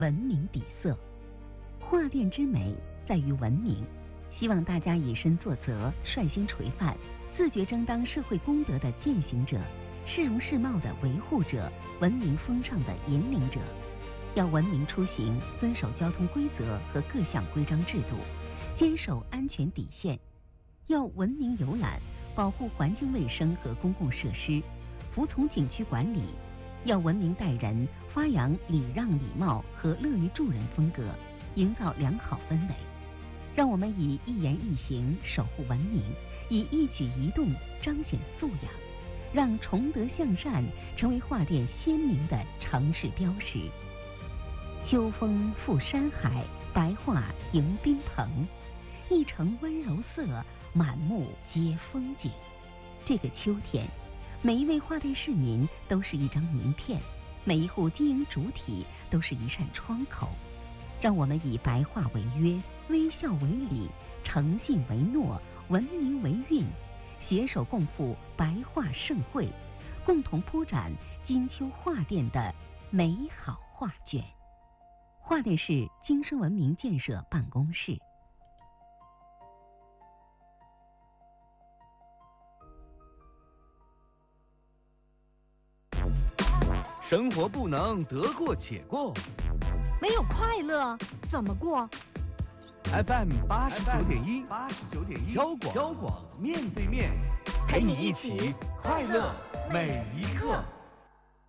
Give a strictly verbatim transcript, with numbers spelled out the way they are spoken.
文明底色。画殿之美在于文明，希望大家以身作则，率先垂范，自觉争当社会公德的践行者，市容市貌的维护者，文明风尚的引领者。要文明出行，遵守交通规则和各项规章制度，坚守安全底线。要文明游览，保护环境卫生和公共设施，服从景区管理。要文明待人，发扬礼让礼貌和乐于助人风格，营造良好氛围。让我们以一言一行守护文明，以一举一动彰显素养，让崇德向善成为画殿鲜明的城市标识。秋风拂山海，白桦迎宾朋，一城温柔色，满目皆风景。这个秋天，每一位画殿市民都是一张名片，每一户经营主体都是一扇窗口。让我们以白话为约，微笑为礼，诚信为诺，文明为韵，携手共赴白画盛会，共同铺展金秋画殿的美好画卷。画殿市京师文明建设办公室。 生活不能得过且过， 没有快乐怎么过 ？F M 八十九点一，八十九点一，交广交广面对面，陪你一起快乐每一刻。